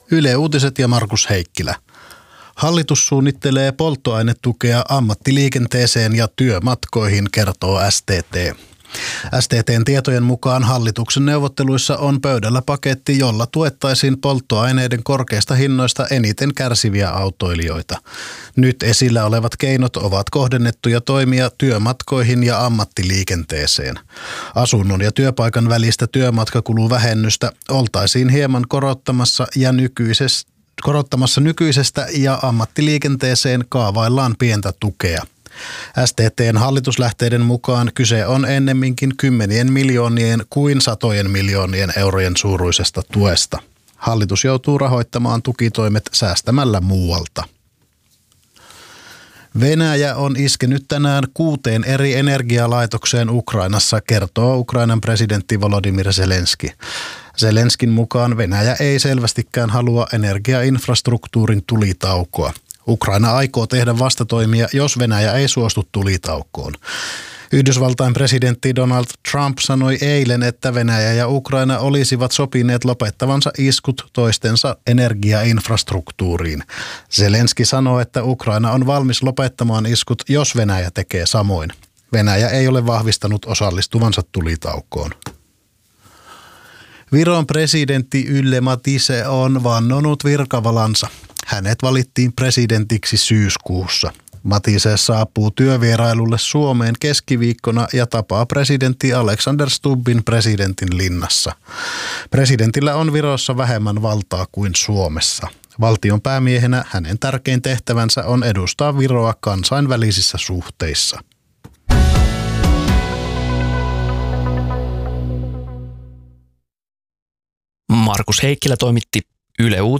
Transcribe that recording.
Yle Uutiset ja Markus Heikkilä. Hallitus suunnittelee polttoainetukea ammattiliikenteeseen ja työmatkoihin, kertoo STT. STT:n tietojen mukaan hallituksen neuvotteluissa on pöydällä paketti, jolla tuettaisiin polttoaineiden korkeista hinnoista eniten kärsiviä autoilijoita. Nyt esillä olevat keinot ovat kohdennettuja toimia työmatkoihin ja ammattiliikenteeseen. Asunnon ja työpaikan välistä työmatkakuluvähennystä oltaisiin hieman korottamassa nykyisestä ja ammattiliikenteeseen kaavaillaan pientä tukea. STT:n hallituslähteiden mukaan kyse on ennemminkin kymmenien miljoonien kuin satojen miljoonien eurojen suuruisesta tuesta. Hallitus joutuu rahoittamaan tukitoimet säästämällä muualta. Venäjä on iskenyt tänään 6 eri energialaitokseen Ukrainassa, kertoo Ukrainan presidentti Volodymyr Zelenski. Zelenskin mukaan Venäjä ei selvästikään halua energiainfrastruktuurin tulitaukoa. Ukraina aikoo tehdä vastatoimia, jos Venäjä ei suostu tulitaukoon. Yhdysvaltain presidentti Donald Trump sanoi eilen, että Venäjä ja Ukraina olisivat sopineet lopettavansa iskut toistensa energiainfrastruktuuriin. Zelenski sanoi, että Ukraina on valmis lopettamaan iskut, jos Venäjä tekee samoin. Venäjä ei ole vahvistanut osallistuvansa tulitaukoon. Viron presidentti Yle Matise on vannonut virkavalansa. Hänet valittiin presidentiksi syyskuussa. Matise saapuu työvierailulle Suomeen keskiviikkona ja tapaa presidentti Alexander Stubbin presidentin linnassa. Presidentillä on Virossa vähemmän valtaa kuin Suomessa. Valtion päämiehenä hänen tärkein tehtävänsä on edustaa Viroa kansainvälisissä suhteissa. Markus Heikkilä toimitti Yle Uutiset.